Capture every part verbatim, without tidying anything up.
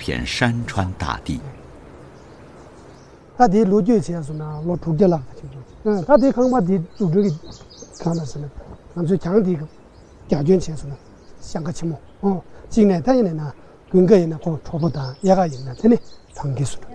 片山川大地。 他的路就前说呢，落土的了，嗯，他的看法的组织的看法是呢，俺最强的一个家眷前说呢，像个期末，哦，今年他一年呢，跟个人呢，过差不多，一个人呢，真的长期说。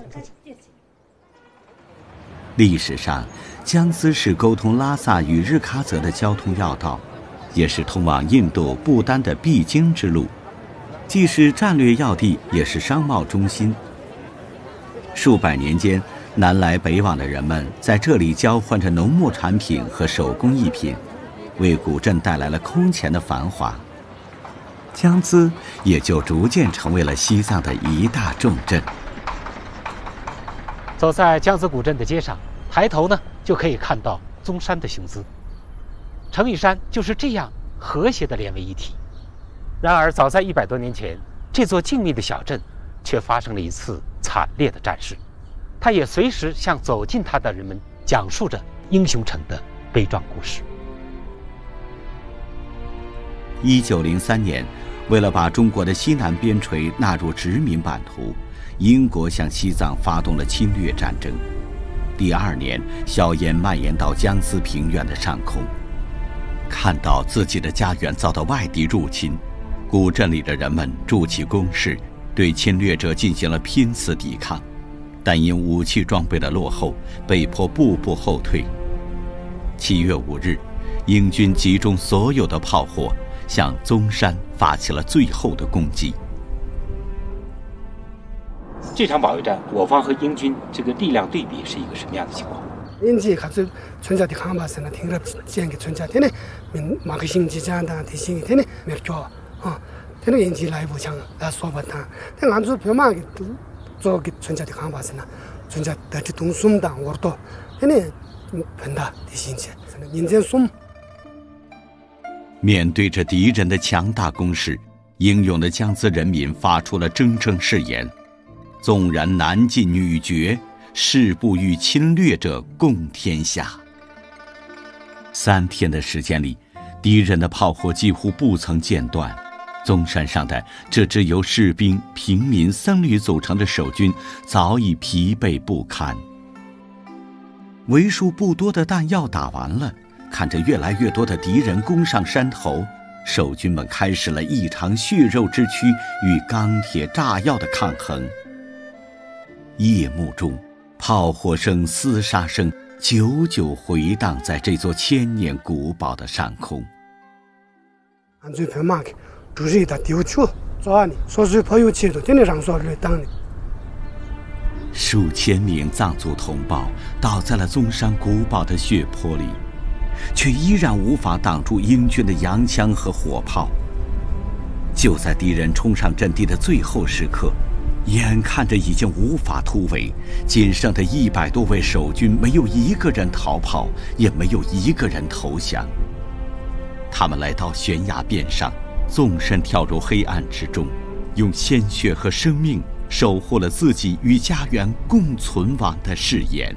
历史上，江孜是沟通拉萨与日喀则的交通要道，也是通往印度、不丹的必经之路，既是战略要地，也是商贸中心。数百年间，南来北往的人们在这里交换着农牧产品和手工艺品，为古镇带来了空前的繁华。江孜也就逐渐成为了西藏的一大重镇。 走在江孜古镇的街上，抬头呢就可以看到宗山的雄姿。城与山就是这样和谐地连为一体。然而，早在一百多年前，这座静谧的小镇却发生了一次惨烈的战事。它也随时向走进它的人们讲述着英雄城的悲壮故事。 一九零三年，为了把中国的西南边陲纳入殖民版图，英国向西藏发动了侵略战争。第二年，硝烟蔓延到江孜平原的上空。看到自己的家园遭到外敌入侵，古镇里的人们筑起工事，对侵略者进行了拼死抵抗，但因武器装备的落后，被迫步步后退。七月五日，英军集中所有的炮火，向宗山发起了最后的攻击。 这场保卫战，我方和英军这个力量对比是一个什么样的情况？ 英军还是村家的看法是呢，听了讲给村家，天天民马克星期讲的，提醒天天没叫啊，天天英军来步枪来说不谈，但俺做表嘛给做给村家的看法是呢，村家得去东松的我多，天天碰到提醒起，民间松。 面对着敌人的强大攻势，英勇的江孜人民发出了铮铮誓言：纵然男进女绝，誓不与侵略者共天下。三天的时间里，敌人的炮火几乎不曾间断。宗山上的这支由士兵、平民、僧侣组成的守军早已疲惫不堪。为数不多的弹药打完了，看着越来越多的敌人攻上山头，守军们开始了一场血肉之躯与钢铁炸药的抗衡。夜幕中，炮火声、厮杀声久久回荡在这座千年古堡的上空。 俺最怕嘛个，就是一打丢球，抓你，说是朋友气度，天天上说来当你。 数千名藏族同胞倒在了宗山古堡的血泊里，却依然无法挡住英军的洋枪和火炮。就在敌人冲上阵地的最后时刻，眼看着已经无法突围，仅剩的一百多位守军没有一个人逃跑，也没有一个人投降。他们来到悬崖边上，纵身跳入黑暗之中，用鲜血和生命守护了自己与家园共存亡的誓言。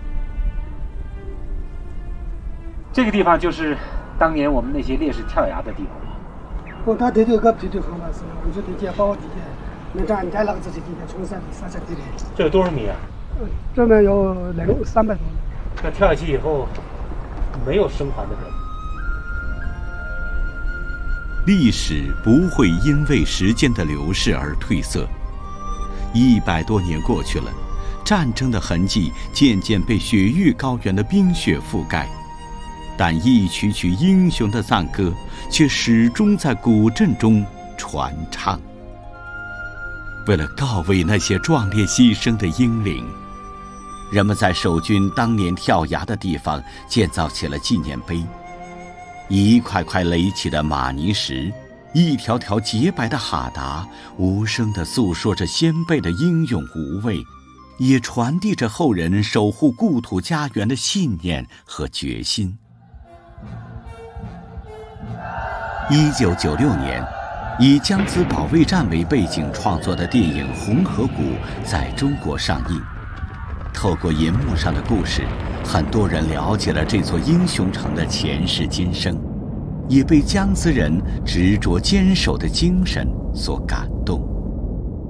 这个地方就是当年我们那些烈士跳崖的地方吗？ 我他这个个皮头好嘛是，我就得接包地的，那这俺家那个自己地的，从山里杀下地的。 这有多少米啊？ 嗯，这边有两三百多米。 那跳下去以后，没有生还的人。 历史不会因为时间的流逝而褪色。一百多年过去了，战争的痕迹渐渐被雪域高原的冰雪覆盖，但一曲曲英雄的赞歌却始终在古镇中传唱。为了告慰那些壮烈牺牲的英灵，人们在守军当年跳崖的地方建造起了纪念碑。一块块垒起的玛尼石，一条条洁白的哈达，无声地诉说着先辈的英勇无畏，也传递着后人守护故土家园的信念和决心。一九九六年，以江孜保卫战为背景创作的电影《红河谷》在中国上映。透过银幕上的故事，很多人了解了这座英雄城的前世今生，也被江孜人执着坚守的精神所感